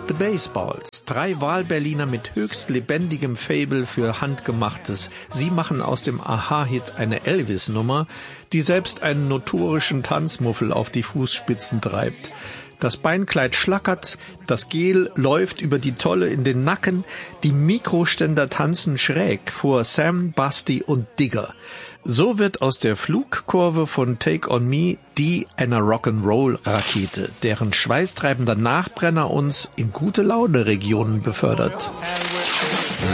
The Baseballs, 3 Wahlberliner mit höchst lebendigem Faible für Handgemachtes. Sie machen aus dem Aha-Hit eine Elvis-Nummer, die selbst einen notorischen Tanzmuffel auf die Fußspitzen treibt. Das Beinkleid schlackert, das Gel läuft über die Tolle in den Nacken, die Mikroständer tanzen schräg vor Sam, Basti und Digger. So wird aus der Flugkurve von Take On Me die einer Rock'n'Roll-Rakete, deren schweißtreibender Nachbrenner uns in gute Laune Regionen befördert.